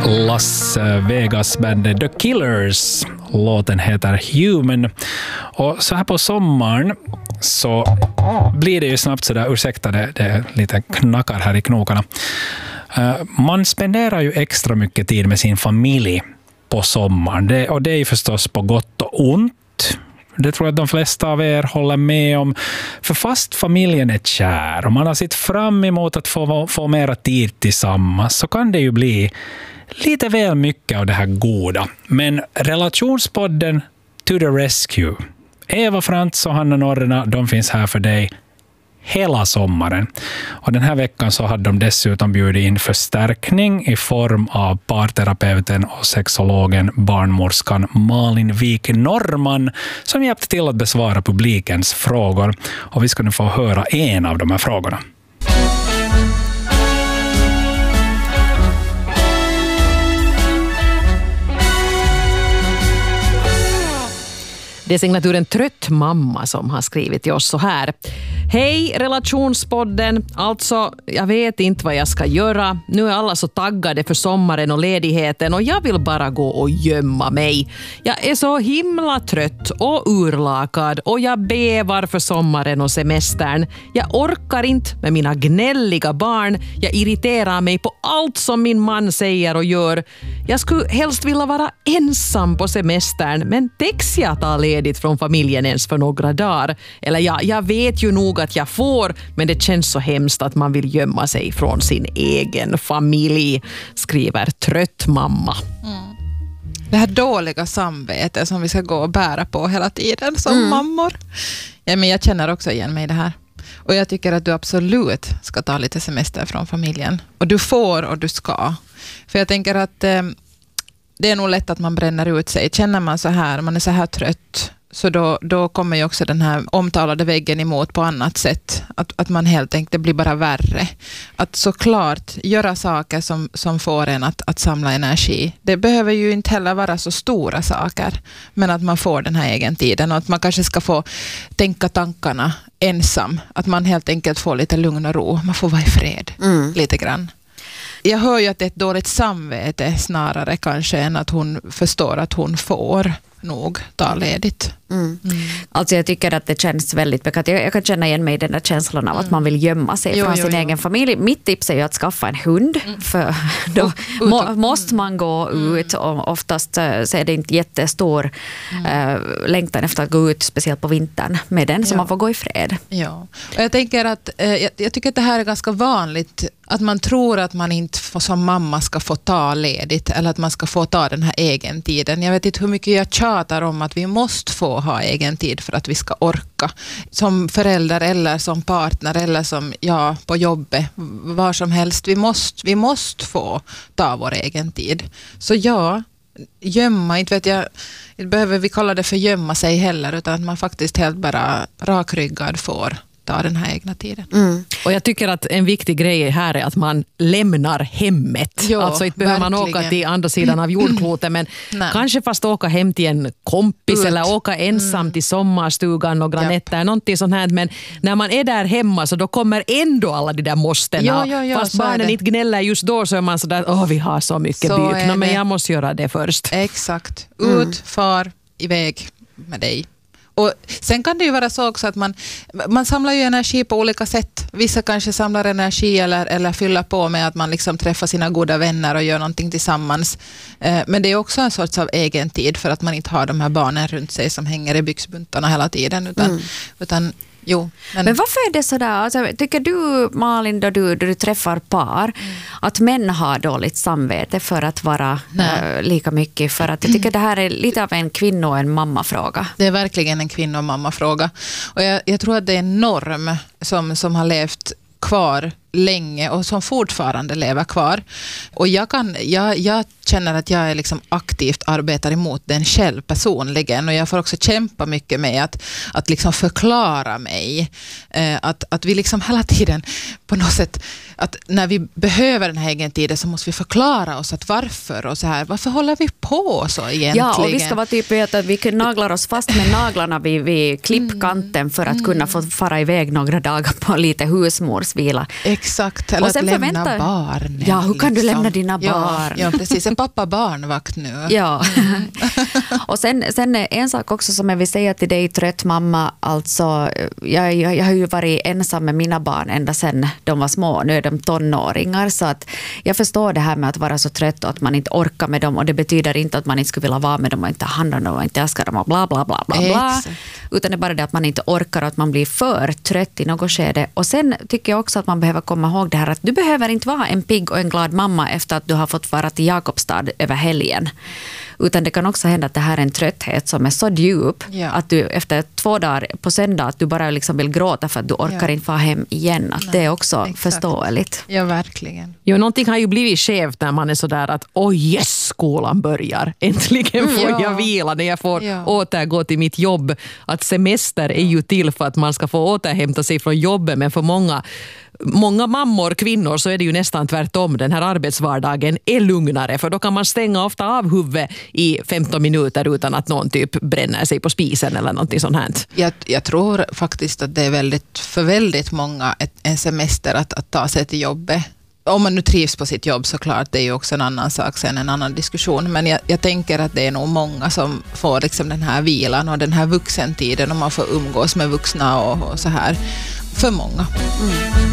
Las Vegas-bandet The Killers. Låten heter Human. Och så här på sommaren så blir det ju snabbt sådär, ursäkta det lite knackar här i knokarna. Man spenderar ju extra mycket tid med sin familj på sommaren. Och det är ju förstås på gott och ont. Det tror jag att de flesta av er håller med om. För fast familjen är kär och man har sett fram emot att få mera tid tillsammans, så kan det ju bli lite väl mycket av det här goda. Men relationspodden To the Rescue. Eva Frantz och Hanna Norrena, de finns här för dig hela sommaren. Och den här veckan så hade de dessutom bjudit in förstärkning i form av parterapeuten och sexologen barnmorskan Malin Wik Norman som hjälpte till att besvara publikens frågor. Och vi ska nu få höra en av de här frågorna. Det är signaturen Trött mamma som har skrivit till oss så här. Hej relationspodden, alltså jag vet inte vad jag ska göra. Nu är alla så taggade för sommaren och ledigheten och jag vill bara gå och gömma mig. Jag är så himla trött och urlakad och jag bävar för sommaren och semestern. Jag orkar inte med mina gnälliga barn. Jag irriterar mig på allt som min man säger och gör. Jag skulle helst vilja vara ensam på semestern, men täcks jag ta ledigt från familjen ens för några dagar? Eller jag vet ju nog att jag får, men det känns så hemskt att man vill gömma sig från sin egen familj, skriver Trött mamma. Det här dåliga samvetet som vi ska gå och bära på hela tiden som mammor. Ja, men jag känner också igen mig i det här. Och jag tycker att du absolut ska ta lite semester från familjen. Och du får och du ska. För jag tänker att det är nog lätt att man bränner ut sig. Känner man så här, man är så här trött, så då kommer ju också den här omtalade väggen emot på annat sätt. Att man helt enkelt, det blir bara värre. Att såklart göra saker som får en att samla energi. Det behöver ju inte heller vara så stora saker. Men att man får den här egen tiden. Och att man kanske ska få tänka tankarna ensam. Att man helt enkelt får lite lugn och ro. Man får vara i fred lite grann. Jag hör ju att det är ett dåligt samvete snarare kanske än att hon förstår att hon får nog ta ledigt. Alltså jag tycker att det känns väldigt bekant. Jag kan känna igen mig i den där känslan av att man vill gömma sig från sin egen familj. Mitt tips är ju att skaffa en hund, för då måste man gå ut, och oftast så är det inte jättestor längtan efter att gå ut, speciellt på vintern med den, så man får gå i fred. Ja, och jag tänker att jag tycker att det här är ganska vanligt, att man tror att man inte som mamma ska få ta ledigt eller att man ska få ta den här egen tiden. Jag vet inte hur mycket jag tjatar om att vi måste få ha egen tid för att vi ska orka. Som förälder eller som partner eller som på jobbet, var som helst. Vi måste få ta vår egen tid. Så gömma, inte vet jag, inte behöver vi kalla det för gömma sig heller, utan att man faktiskt helt bara rakryggad får ta den här egna tiden. Och jag tycker att en viktig grej här är att man lämnar hemmet. Alltså inte behöver man åka till andra sidan av jordklotet, men kanske fast åka hem till en kompis eller åka ensam till sommarstugan några nätter, någonting sånt här. Men när man är där hemma så då kommer ändå alla de där måstena. Fast barnen inte gnäller just då, så är man sådär, vi har så mycket byk. Men jag måste göra det först. Exakt. Far iväg med dig. Och sen kan det ju vara så också att man samlar ju energi på olika sätt. Vissa kanske samlar energi eller fyller på med att man liksom träffar sina goda vänner och gör någonting tillsammans. Men det är också en sorts av egen tid, för att man inte har de här barnen runt sig som hänger i byxbuntarna hela tiden. Utan men varför är det sådär? Alltså, tycker du, Malin, då du träffar par, att män har dåligt samvete för att vara lika mycket? För att jag tycker det här är lite av en kvinno- och en mammafråga. Det är verkligen en kvinno- och mammafråga. Och jag tror att det är en norm som har levt kvar länge och som fortfarande lever kvar. Och jag känner att jag är liksom aktivt arbetar emot den själv personligen, och jag får också kämpa mycket med att liksom förklara mig. Att vi liksom hela tiden på något sätt, att när vi behöver den här egen tiden så måste vi förklara oss att varför och så här. Varför håller vi på så egentligen? Ja, och vi ska vara typ att vi naglar oss fast med naglarna vid klippkanten för att kunna få fara iväg några dagar på lite husmorsvila. Exakt, eller att lämna barn. Ja, hur kan du lämna dina barn? Ja, precis. en pappa-barnvakt nu. Ja. Och sen en sak också som jag vill säga till dig, trött mamma. Alltså, jag har ju varit ensam med mina barn ända sedan de var små. Nu är de tonåringar. Så att jag förstår det här med att vara så trött och att man inte orkar med dem. Och det betyder inte att man inte skulle vilja vara med dem och inte ha hand om dem och inte älska dem och bla bla bla bla bla. Utan det är bara det att man inte orkar och att man blir för trött i något skede. Och sen tycker jag också att man behöver komma ihåg det här att du behöver inte vara en pigg och en glad mamma efter att du har fått vara till Jakobstad över helgen. Utan det kan också hända att det här är en trötthet som är så djup att du efter 2 dagar på söndag att du bara liksom vill gråta för att du orkar inte vara hem igen. Att det är också förståeligt. Ja, verkligen. Jo, någonting har ju blivit skevt när man är sådär att skolan börjar. Äntligen får jag vila när jag får återgå till mitt jobb. Att semester är ju till för att man ska få återhämta sig från jobbet, men för många mammor, kvinnor, så är det ju nästan tvärtom. Den här arbetsvardagen är lugnare, för då kan man stänga ofta av huvudet i 15 minuter utan att någon typ bränner sig på spisen eller någonting sånt här. Jag tror faktiskt att det är för väldigt många en semester att ta sig till jobbet. Om man nu trivs på sitt jobb såklart, det är ju också en annan sak, sen en annan diskussion. Men jag tänker att det är nog många som får liksom den här vilan och den här vuxentiden och man får umgås med vuxna och så här. För många.